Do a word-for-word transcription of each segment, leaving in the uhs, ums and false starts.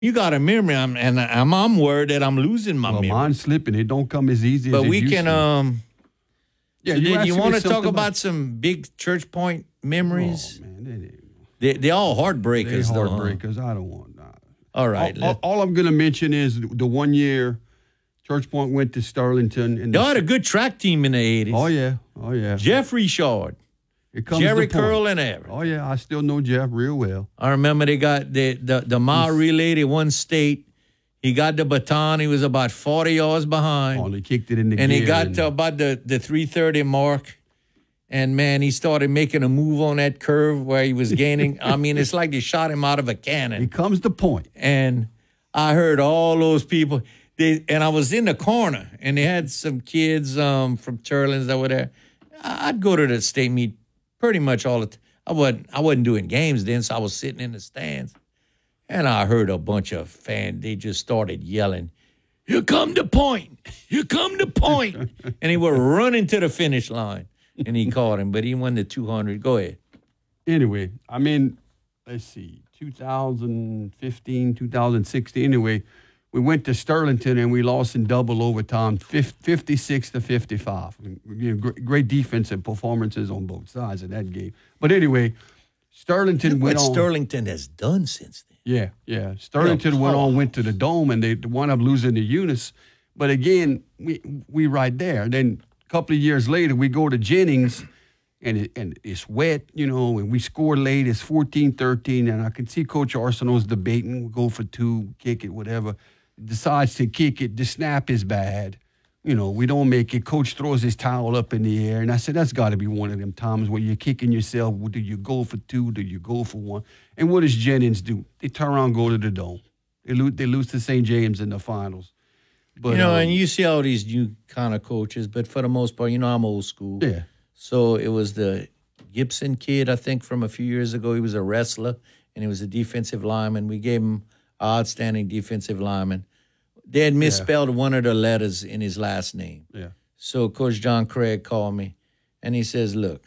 You got a memory, I'm, and I'm, I'm worried that I'm losing my well, memory. mine's slipping. It don't come as easy but as it we used can. to. Um, yeah, so you, did you want to talk about, about some big Church Point memories? Oh, man, they, they're all heartbreakers, they though. heartbreakers. Huh? I don't want that. All right. All, all, all I'm going to mention is the one year Church Point went to Sterlington. And they the, had a good track team in the eighties. Oh, yeah. Oh, yeah. Jeffrey Shard. It comes Jerry the point. Curl and Aaron. Oh, yeah. I still know Jeff real well. I remember they got the, the, the mile relay. They won state. He got the baton. He was about forty yards behind. Oh, they kicked it in the And gear he got and, to about the, the three thirty mark. And, man, he started making a move on that curve where he was gaining. I mean, it's like they shot him out of a cannon. It comes the point. And I heard all those people. They, and I was in the corner, and they had some kids um, from Turlins that were there. I'd go to the state meet pretty much all the time. I wasn't, I wasn't doing games then, so I was sitting in the stands. And I heard a bunch of fans. They just started yelling, "Here come the point. Here come the point." And they were running to the finish line. And he caught him, but he won the two hundred. Go ahead. Anyway, I mean, let's see, two thousand fifteen, two thousand sixteen. Anyway, we went to Sterlington and we lost in double overtime, fifty-six to fifty-five. You know, great defensive performances on both sides of that game. But anyway, Sterlington Look went what on. Sterlington has done since then. Yeah, yeah. Sterlington went on, went to the Dome, and they wound up losing to Eunice. But again, we we right there. Then a couple of years later, we go to Jennings, and it, and it's wet, you know, and we score late. It's fourteen thirteen, and I can see Coach Arsenault's debating, go for two, kick it, whatever. Decides to kick it. The snap is bad. You know, we don't make it. Coach throws his towel up in the air. And I said, that's got to be one of them times where you're kicking yourself. Do you go for two? Do you go for one? And what does Jennings do? They turn around and go to the Dome. They lose, they lose to Saint James in the finals. But, you know, um, and you see all these new kind of coaches, but for the most part, you know, I'm old school. Yeah. So it was the Gibson kid, I think, from a few years ago. He was a wrestler, and he was a defensive lineman. We gave him outstanding defensive lineman. They had misspelled yeah. one of the letters in his last name. Yeah. So Coach John Craig called me, and he says, look,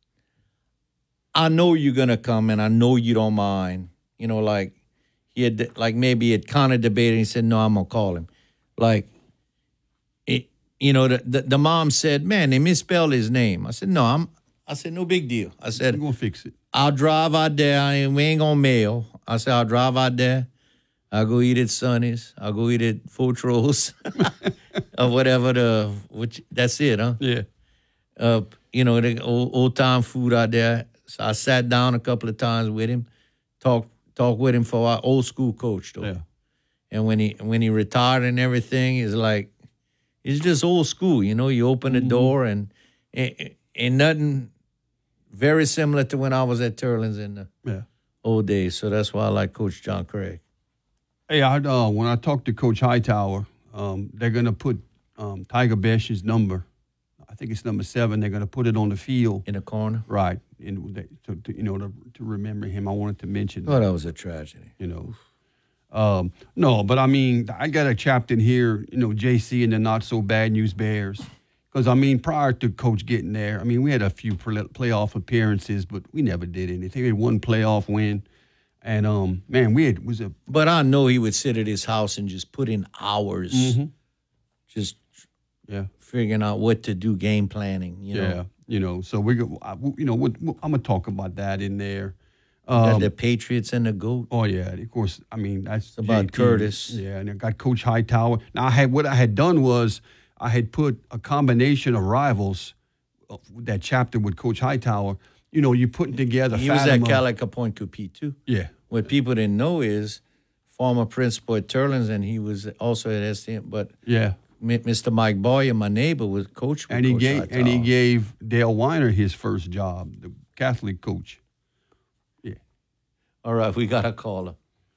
I know you're going to come, and I know you don't mind. You know, like, he had, like maybe he had kind of debated. He said, no, I'm going to call him. Like, it, you know, the, the, the mom said, man, they misspelled his name. I said, no, I'm, I said, no big deal. I said, I'm going to fix it. I'll drive out there. I, we ain't going to mail. I said, I'll drive out there. I'll go eat at Sonny's. I'll go eat at Fotros or whatever the, which, that's it, huh? Yeah. Uh, you know, the old, old time food out there. So I sat down a couple of times with him, talk talk with him for our old school coach, though. Yeah. And when he when he retired and everything, it's like, it's just old school, you know? You open the mm-hmm. door and, and, and nothing very similar to when I was at Turlins in the yeah. old days. So that's why I like Coach John Craig. Hey, I, uh, when I talked to Coach Hightower, um, they're going to put um, Tiger Besh's number. I think it's number seven. They're going to put it on the field. In the corner? Right. And they, to, to, you know, to, to remember him, I wanted to mention Oh, that was a tragedy. You know. Um, no, but I mean, I got a chapter in here, you know, J C and the Not So Bad News Bears. Because, I mean, prior to Coach getting there, I mean, we had a few playoff appearances, but we never did anything. We had one playoff win. And, um, man, we had, was a... But I know he would sit at his house and just put in hours mm-hmm. just yeah, figuring out what to do, game planning, you know. Yeah, you know, so we go, you know, we're, we're, I'm going to talk about that in there. Um, got Um, the Patriots and the GOAT. oh, yeah, of course, I mean, that's... It's about J T. Curtis. Yeah, and I got Coach Hightower. Now, I had what I had done was I had put a combination of rivals, uh, that chapter with Coach Hightower. You know, you're putting together... He Fatima. was at Calico Point Coupee, too. Yeah. What people didn't know is former principal at Turlins, and he was also at S T M. But yeah, Mister Mike Boyer, my neighbor, was coach with and he Coach gave Hightower. and he gave Dale Weiner his first job, the Catholic coach. Yeah. All right, we got a caller.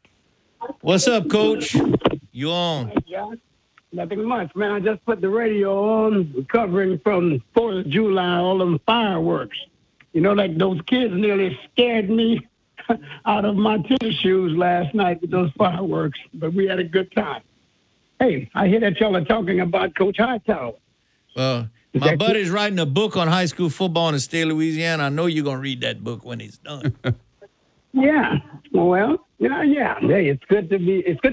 What's up, Coach? You on? Hey, Josh. Nothing much, man. I just put the radio on, recovering from Fourth of July, all them fireworks. You know, like those kids nearly scared me out of my tennis shoes last night with those fireworks, but we had a good time. Hey, I hear that y'all are talking about Coach Hightower. Well, my buddy's writing a book on high school football in the state of Louisiana. I know you're going to read that book when he's done. Yeah. Well, yeah, yeah. Hey, it's good to be. It's good